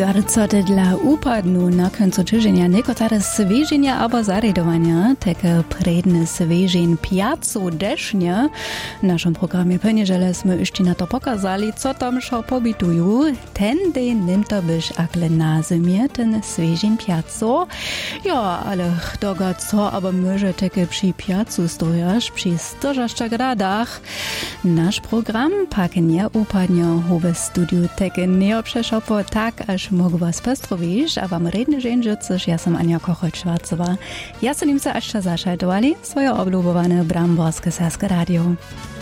Garcoty dla upadnu na końcu tygodnia niektóre zwierzenia albo zaredowania, takie predne zwierzeń piacu desznia. W naszym programie Peniżele sme już na to pokazali, co tam szо pobitują. Ten dzień nim to byś akle na zimie, ten zwierzeń piacu. Ja, ale doga co, aber może takie przy piacu stojasz, przy 100 gradach. Nasz program pak nie upadnie w studiu, takie nie obszeszopo tak, aż mógł was pestrowić, a wam redny żędżycysz, ja sam Ania Kochoć-Schwarzowa. Ja sam im se aż zašaltowali swoje oblubowane Bramborskie Saske Radio.